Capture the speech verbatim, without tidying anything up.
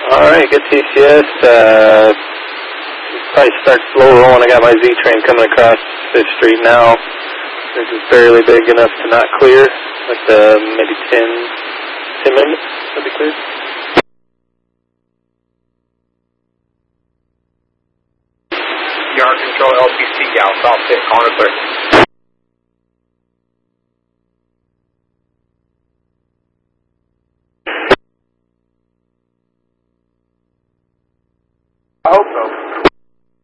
Alright, good T C S. Uh, probably start slow rolling. I got my Z-train coming across fifth Street now. This is barely big enough to not clear. Like uh, maybe ten, ten minutes to be clear. Yard control L T C, Gal, South fifth, corner third.